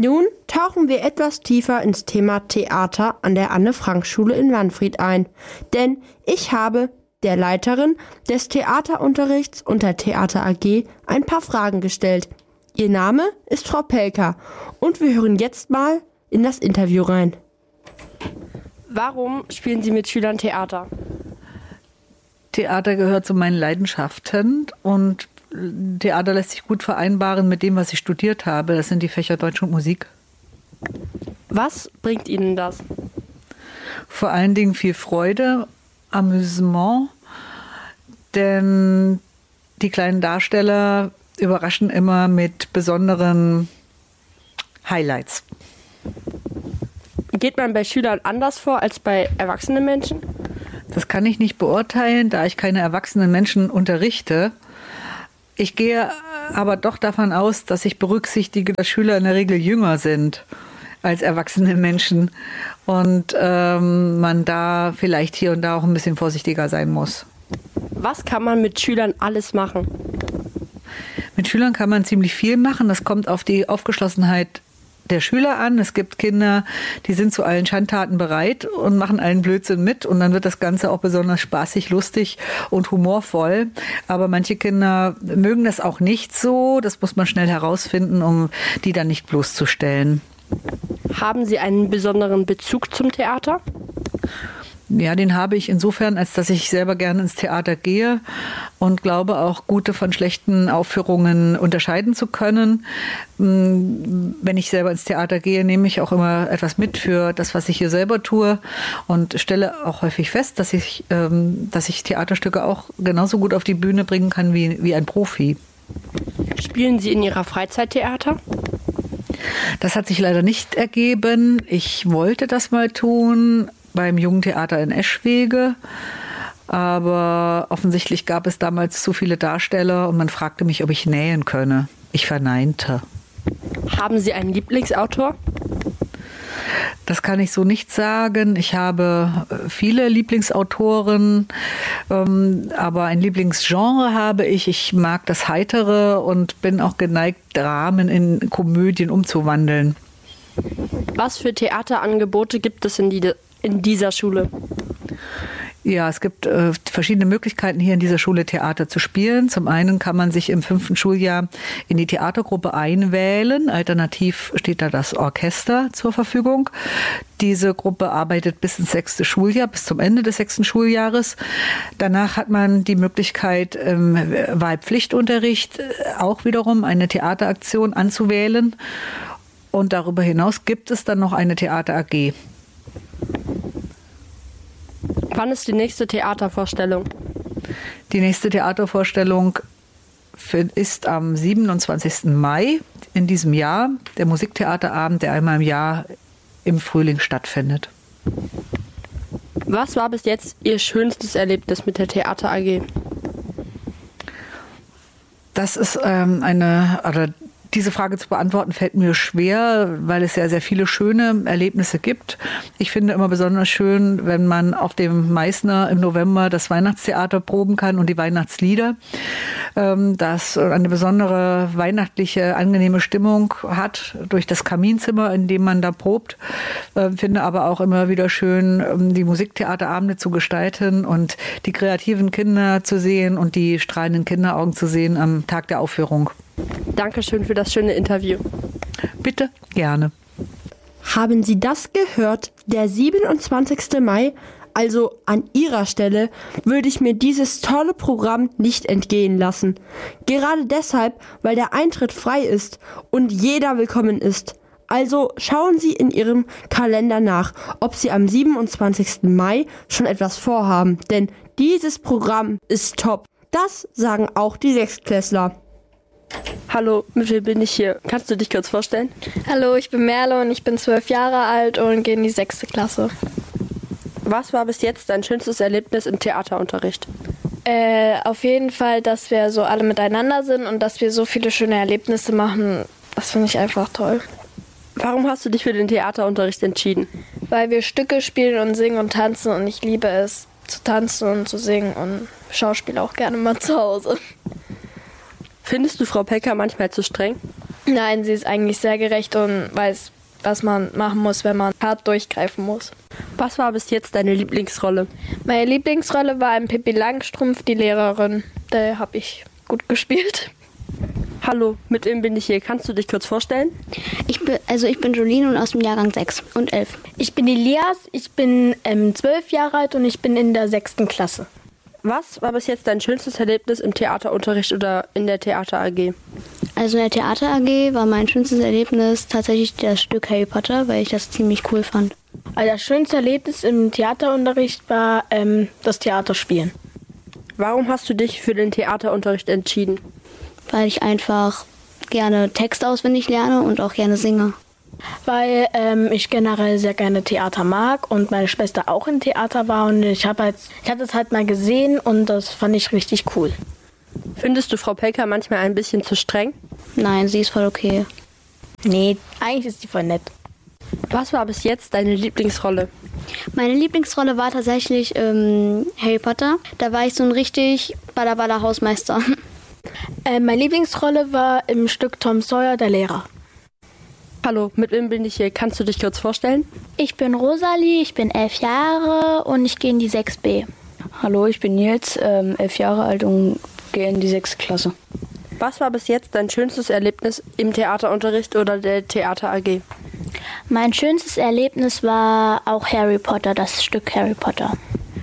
Nun tauchen wir etwas tiefer ins Thema Theater an der Anne-Frank-Schule in Wanfried ein. Denn ich habe der Leiterin des Theaterunterrichts und der Theater AG ein paar Fragen gestellt. Ihr Name ist Frau Pelker und wir hören jetzt mal in das Interview rein. Warum spielen Sie mit Schülern Theater? Theater gehört zu meinen Leidenschaften und Theater lässt sich gut vereinbaren mit dem, was ich studiert habe. Das sind die Fächer Deutsch und Musik. Was bringt Ihnen das? Vor allen Dingen viel Freude, Amüsement, denn die kleinen Darsteller überraschen immer mit besonderen Highlights. Geht man bei Schülern anders vor als bei erwachsenen Menschen? Das kann ich nicht beurteilen, da ich keine erwachsenen Menschen unterrichte. Ich gehe aber doch davon aus, dass ich berücksichtige, dass Schüler in der Regel jünger sind als erwachsene Menschen und man da vielleicht hier und da auch ein bisschen vorsichtiger sein muss. Was kann man mit Schülern alles machen? Mit Schülern kann man ziemlich viel machen. Das kommt auf die Aufgeschlossenheit der Schüler an. Es gibt Kinder, die sind zu allen Schandtaten bereit und machen allen Blödsinn mit. Und dann wird das Ganze auch besonders spaßig, lustig und humorvoll. Aber manche Kinder mögen das auch nicht so. Das muss man schnell herausfinden, um die dann nicht bloßzustellen. Haben Sie einen besonderen Bezug zum Theater? Ja, den habe ich insofern, als dass ich selber gerne ins Theater gehe und glaube auch gute von schlechten Aufführungen unterscheiden zu können. Wenn ich selber ins Theater gehe, nehme ich auch immer etwas mit für das, was ich hier selber tue und stelle auch häufig fest, dass ich Theaterstücke auch genauso gut auf die Bühne bringen kann wie ein Profi. Spielen Sie in Ihrer Freizeit Theater? Das hat sich leider nicht ergeben. Ich wollte das mal tun beim Jugendtheater in Eschwege, aber offensichtlich gab es damals zu viele Darsteller und man fragte mich, ob ich nähen könne. Ich verneinte. Haben Sie einen Lieblingsautor? Das kann ich so nicht sagen. Ich habe viele Lieblingsautoren, aber ein Lieblingsgenre habe ich. Ich mag das Heitere und bin auch geneigt, Dramen in Komödien umzuwandeln. Was für Theaterangebote gibt es in dieser Schule? Ja, es gibt verschiedene Möglichkeiten, hier in dieser Schule Theater zu spielen. Zum einen kann man sich im 5. Schuljahr in die Theatergruppe einwählen. Alternativ steht da das Orchester zur Verfügung. Diese Gruppe arbeitet bis ins 6. Schuljahr, bis zum Ende des 6. Schuljahres. Danach hat man die Möglichkeit, im Wahlpflichtunterricht auch wiederum eine Theateraktion anzuwählen. Und darüber hinaus gibt es dann noch eine Theater AG. Wann ist die nächste Theatervorstellung? Die nächste Theatervorstellung ist am 27. Mai in diesem Jahr, der Musiktheaterabend, der einmal im Jahr im Frühling stattfindet. Was war bis jetzt Ihr schönstes Erlebnis mit der Theater AG? Das ist diese Frage zu beantworten fällt mir schwer, weil es ja sehr viele schöne Erlebnisse gibt. Ich finde immer besonders schön, wenn man auf dem Meißner im November das Weihnachtstheater proben kann und die Weihnachtslieder. Das eine besondere weihnachtliche, angenehme Stimmung hat durch das Kaminzimmer, in dem man da probt. Finde aber auch immer wieder schön, die Musiktheaterabende zu gestalten und die kreativen Kinder zu sehen und die strahlenden Kinderaugen zu sehen am Tag der Aufführung. Dankeschön für das schöne Interview. Bitte, gerne. Haben Sie das gehört? Der 27. Mai? Also an Ihrer Stelle würde ich mir dieses tolle Programm nicht entgehen lassen. Gerade deshalb, weil der Eintritt frei ist und jeder willkommen ist. Also schauen Sie in Ihrem Kalender nach, ob Sie am 27. Mai schon etwas vorhaben. Denn dieses Programm ist top. Das sagen auch die Sechstklässler. Hallo, mit wem bin ich hier? Kannst du dich kurz vorstellen? Hallo, ich bin Merle und ich bin 12 Jahre alt und gehe in die 6. Klasse. Was war bis jetzt dein schönstes Erlebnis im Theaterunterricht? Auf jeden Fall, dass wir so alle miteinander sind und dass wir so viele schöne Erlebnisse machen. Das finde ich einfach toll. Warum hast du dich für den Theaterunterricht entschieden? Weil wir Stücke spielen und singen und tanzen und ich liebe es zu tanzen und zu singen und Schauspiel auch gerne mal zu Hause. Findest du Frau Pelker manchmal zu streng? Nein, sie ist eigentlich sehr gerecht und weiß, was man machen muss, wenn man hart durchgreifen muss. Was war bis jetzt deine Lieblingsrolle? Meine Lieblingsrolle war in Pippi Langstrumpf, die Lehrerin. Da habe ich gut gespielt. Hallo, mit wem bin ich hier? Kannst du dich kurz vorstellen? Ich bin Jolene und aus dem Jahrgang 6 und 11. Ich bin Elias, ich bin 12 Jahre alt und ich bin in der 6. Klasse. Was war bis jetzt dein schönstes Erlebnis im Theaterunterricht oder in der Theater AG? Also in der Theater AG war mein schönstes Erlebnis tatsächlich das Stück Harry Potter, weil ich das ziemlich cool fand. Also das schönste Erlebnis im Theaterunterricht war das Theaterspielen. Warum hast du dich für den Theaterunterricht entschieden? Weil ich einfach gerne Text auswendig lerne und auch gerne singe. Weil ich generell sehr gerne Theater mag und meine Schwester auch im Theater war und ich habe das halt mal gesehen und das fand ich richtig cool. Findest du Frau Pelker manchmal ein bisschen zu streng? Nein, sie ist voll okay. Nee, eigentlich ist die voll nett. Was war bis jetzt deine Lieblingsrolle? Meine Lieblingsrolle war tatsächlich Harry Potter. Da war ich so ein richtig baller Hausmeister. Meine Lieblingsrolle war im Stück Tom Sawyer, der Lehrer. Hallo, mit wem bin ich hier? Kannst du dich kurz vorstellen? Ich bin Rosalie, ich bin 11 Jahre und ich gehe in die 6b. Hallo, ich bin Nils, 11 Jahre alt und gehe in die 6. Klasse. Was war bis jetzt dein schönstes Erlebnis im Theaterunterricht oder der Theater AG? Mein schönstes Erlebnis war auch Harry Potter, das Stück Harry Potter.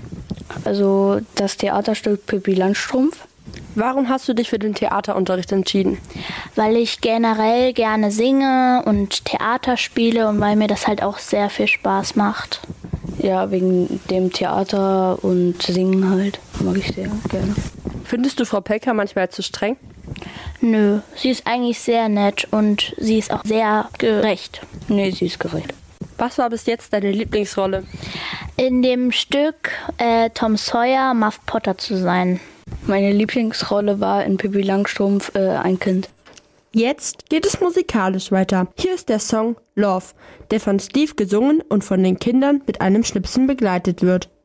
Also das Theaterstück Pippi Langstrumpf. Warum hast du dich für den Theaterunterricht entschieden? Weil ich generell gerne singe und Theater spiele und weil mir das halt auch sehr viel Spaß macht. Ja, wegen dem Theater und Singen halt. Mag ich sehr gerne. Findest du Frau Pelker manchmal zu streng? Nö, sie ist eigentlich sehr nett und sie ist auch sehr gerecht. Nee, sie ist gerecht. Was war bis jetzt deine Lieblingsrolle? In dem Stück Tom Sawyer, Muff Potter zu sein. Meine Lieblingsrolle war in Pippi Langstrumpf ein Kind. Jetzt geht es musikalisch weiter. Hier ist der Song Love, der von Steve gesungen und von den Kindern mit einem Schnipsen begleitet wird.